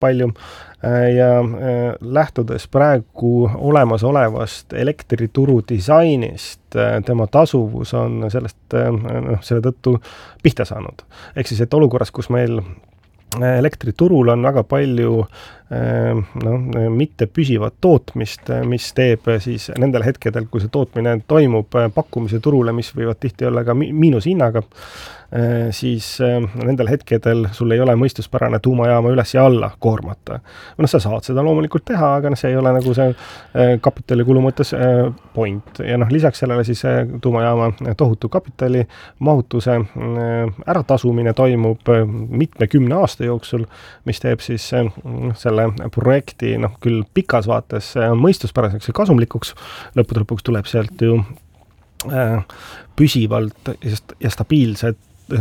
palju ja lähtudes praegu olemasolevast elektrituru disainist, tema tasuvus on selle tõttu pihta saanud. Ehk siis, et olukorras, kus meil elektriturul on väga palju mitte püsivat tootmist, mis teeb siis nendel hetkedel, kui see tootmine toimub pakkumise turule, mis võivad tihti olla ka miinushinnaga, siis nendel hetkedel sul ei ole mõistuspärane tuumajaama üles ja alla koormata. Sa saad seda loomulikult teha, aga see ei ole nagu see kapitalikulu mõttes point. Ja lisaks sellele siis tuumajaama tohutu kapitali mahutuse äratasumine toimub mitme 10 aasta jooksul, mis teeb siis selle projekti küll pikas vaates mõistuspäraseks ja kasumlikuks. Lõppude lõpuks tuleb sealt ju püsivalt ja stabiilset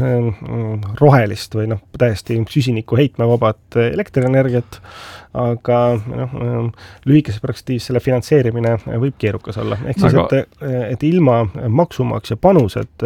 rohelist või täiesti süsiniku heitmevabat elektrienergiat, aga lühikeses perspektiivis selle finantseerimine võib keerukas olla. Ehk siis, et ilma maksumaksja panused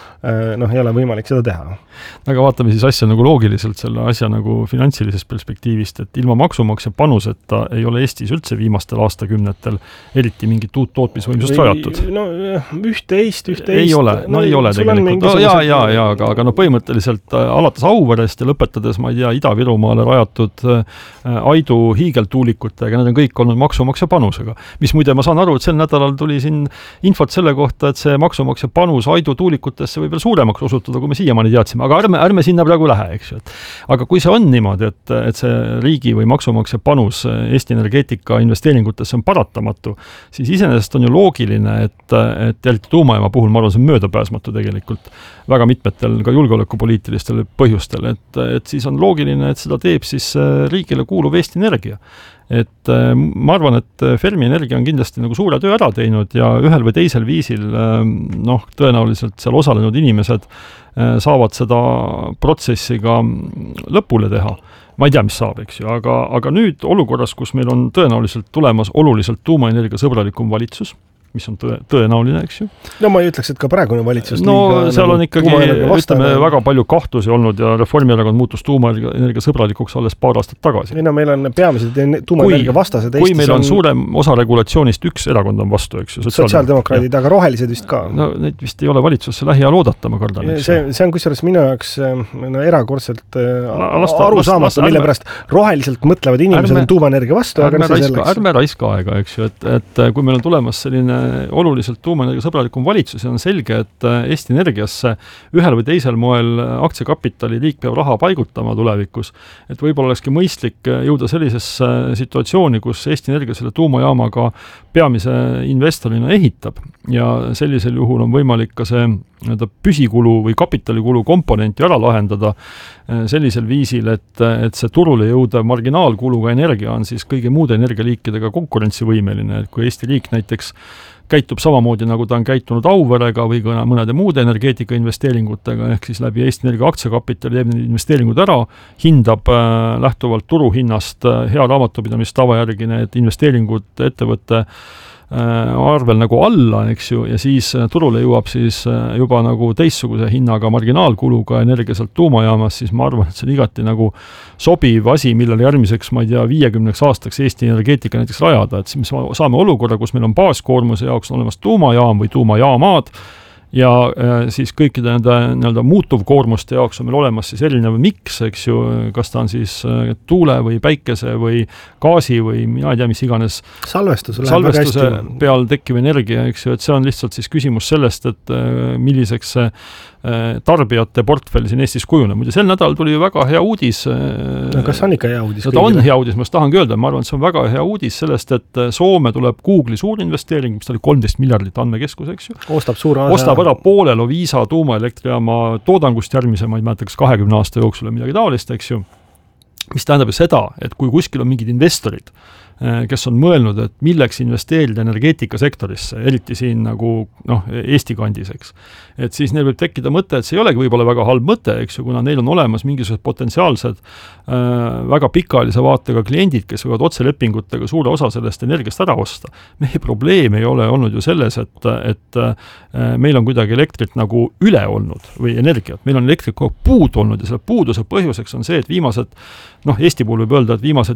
ei ole võimalik seda teha. Aga vaatame siis asja nagu loogiliselt, selle asja nagu finantsilisest perspektiivist, et ilma maksumaksja panuseta ei ole Eestis üldse viimastel aastakümnetel eriti mingit uut tootmisvõimsust rajatud. Üht-teist. Ei ole tegelikult. Aga põhimõtteliselt alates Auverest ja lõpetades, ma ei tea, Ida-Virumaale rajatud Aidu hiigeltuulikutega, need on kõik olnud maksumaksja panusega. Mis muide, ma saan aru, et sel nädalal tuli siin infot selle kohta, et see maksumaksja panus Aidu tuulikutesse võib veel suuremaks osutuda, kui me siiamaani teadsime. Aga ärme sinna praegu lähe, eks ju. Aga kui see on niimoodi, et see riigi või maksumaksja panus Eesti energeetika investeeringutesse on paratamatu, siis iseenesest on ju loogiline, et tuumajaama puhul, ma arvan, see on möödapääsmatu tegelikult väga mitmetel ka julgeolekupoliitilistel põhjustel, et siis on loogiline, et seda teeb siis riigile kuuluv Eesti Energia. Et ma arvan, et Fermi Energia on kindlasti nagu suure töö ära teinud ja ühel või teisel viisil tõenäoliselt seal osalenud inimesed saavad seda protsessi ka lõpule teha. Ma ei tea, mis saab, eks ju, aga nüüd olukorras, kus meil on tõenäoliselt tulemas oluliselt tuumaenergia sõbralikum valitsus, mis on tõenäoline, eks ju. No ma ei ütleks, et ka praegune valitsus seal on ikkagi, ütleme, väga palju kahtlusi olnud ja Reformierakond muutus tuumaenergia sõbralikuks alles paar aastat tagasi. Meil on peamised tuumaenergia vastased Eestis. Kui meil on suurem osa regulatsioonist, üks erakond on vastu, eks ju. Sotsiaaldemokraadid, aga rohelised vist ka. Neid vist ei ole valitsusse lähiajal oodata, ma kardan. See on kusjuures minu jaoks erakordselt arusaamatu, mille pärast roheliselt mõtlevad inimesed on tuumaenergia vastu, aga ärme raiska aega, eks ju, et kui meil on tulemas selline oluliselt tuumaenergia sõbralikum valitsus ja on selge, et Eesti Energiasse ühel või teisel moel aktsiakapitali liik peab raha paigutama tulevikus, et võib-olla olekski mõistlik jõuda sellisesse situatsiooni, kus Eesti Energia selle tuumajaamaga peamise investorina ehitab ja sellisel juhul on võimalik ka see püsikulu või kapitalikulu komponenti ära lahendada sellisel viisil, et see turule jõuda marginaalkuluga energia on siis kõigi muude energialiikidega konkurentsivõimeline, et kui Eesti riik näiteks käitub samamoodi, nagu ta on käitunud Auverega või mõnede muude energeetika investeeringutega, ehk siis läbi Eesti Energia aktsiakapitali teeb investeeringud ära, hindab lähtuvalt turuhinnast hea raamatupidamist tava järgi need investeeringud ettevõtte arvel nagu alla, eks ju, ja siis turule jõuab siis juba nagu teistsuguse hinnaga marginaalkuluga energia sealt tuumajaamas, siis ma arvan, et see on igati nagu sobiv asi, millele järgmiseks, ma ei tea, 50 aastaks Eesti energeetika näiteks rajada, et siis me saame olukorra, kus meil on baaskoormuse jaoks on olemas tuumajaam või tuumajaamad ja siis kõikide nende muutuvkoormuste jaoks on meil olemas siis erinev miks, eks ju, kas ta on siis tuule või päikese või gaasi või mina ei tea, mis iganes salvestuse peal tekkiv energia, eks ju, et see on lihtsalt siis küsimus sellest, et milliseks see tarbijate portfell siin Eestis kujuneb. Muide, sel nädal tuli ju väga hea uudis. No kas on ikka hea uudis? Ta on hea uudis, ma tahangi öelda, ma arvan, et see on väga hea uudis sellest, et Soome tuleb Google'i suurinvesteering, mis oli 13 miljardit andmekeskus, eks ju. Ostab ära poole Loviisa tuumaelektrijaama toodangust järgmise, ma ei mäleta, kas 20 aasta jooksul midagi taolist, eks ju. Mis tähendab ju seda, et kui kuskil on mingid investorid, kes on mõelnud, et milleks investeerida energeetikasektorisse, eriti siin nagu Eesti kandis, eks. Et siis neil võib tekkida mõte, et see ei olegi võib-olla väga halb mõte, eks ju, kuna neil on olemas mingisugused potentsiaalsed väga pikaajalise vaatega kliendid, kes võivad otselepingutega suure osa sellest energiast ära osta. Meie probleem ei ole olnud ju selles, et meil on kuidagi elektrit nagu üle olnud või energiat. Meil on elektrit kogu puudu olnud ja selle puuduse põhjuseks on see, et viimased, Eesti puhul võib öelda, et viimased